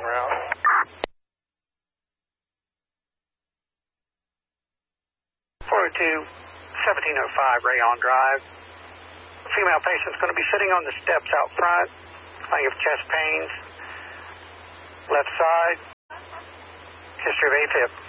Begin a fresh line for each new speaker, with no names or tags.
route. 402, 1705 Rayon Drive. Female patient's going to be sitting on the steps out front. Complaining of chest pains. Left side. History of AFib.